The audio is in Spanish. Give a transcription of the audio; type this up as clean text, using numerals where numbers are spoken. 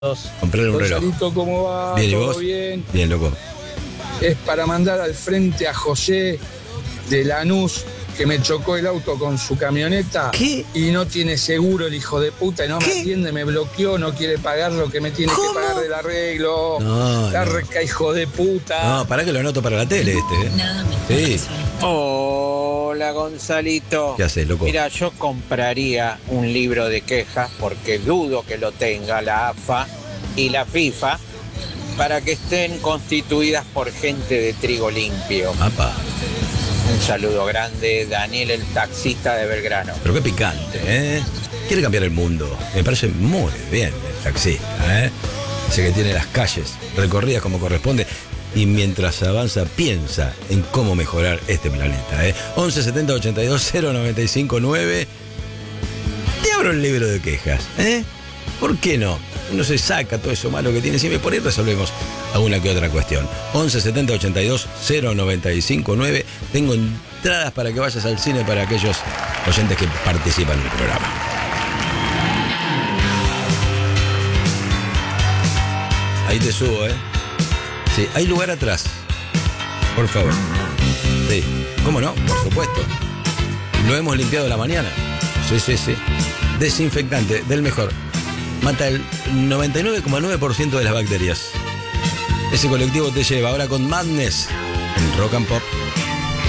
Comprarle un reloj. Gonzalito, ¿cómo va? Bien, ¿y ¿Todo vos? bien? Bien, loco. Es para mandar al frente a José de Lanús, que me chocó el auto con su camioneta. ¿Qué? Y no tiene seguro el hijo de puta y no ¿Qué? me atiende, me bloqueó, no quiere pagar lo que me tiene ¿Cómo? que pagar del arreglo. No, La no. reca, hijo de puta. No, pará que lo anoto para la tele Nada mejor Sí. que suerte. Hola Gonzalito. ¿Qué haces, loco? Mira, yo compraría un libro de quejas porque dudo que lo tenga la AFA y la FIFA para que estén constituidas por gente de trigo limpio. Apa. Un saludo grande, Daniel el taxista de Belgrano. Pero qué picante, ¿eh? Quiere cambiar el mundo. Me parece muy bien el taxista, ¿eh? Dice que tiene las calles recorridas como corresponde. Y mientras avanza, piensa en cómo mejorar este planeta, ¿eh? 11 70 82 095 9. Te abro el libro de quejas, ¿eh? ¿Por qué no? Uno se saca todo eso malo que tiene siempre, por ahí resolvemos alguna que otra cuestión. 11 70 82 095 9. Tengo entradas para que vayas al cine para aquellos oyentes que participan en el programa. Ahí te subo, ¿eh? Sí, hay lugar atrás. Por favor. Sí, ¿cómo no? Por supuesto. Lo hemos limpiado a la mañana. Sí, sí, sí. Desinfectante, del mejor. Mata el 99,9% de las bacterias. Ese colectivo te lleva ahora con Madness en Rock and Pop.